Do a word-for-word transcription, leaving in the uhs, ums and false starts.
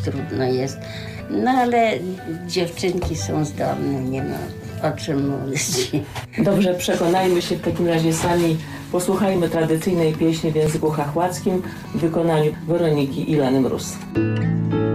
trudno jest. No ale dziewczynki są zdolne, nie ma o czym mówić. Dobrze, przekonajmy się w takim razie sami. Posłuchajmy tradycyjnej pieśni w języku chachłackim w wykonaniu Weroniki Ilany Mróz.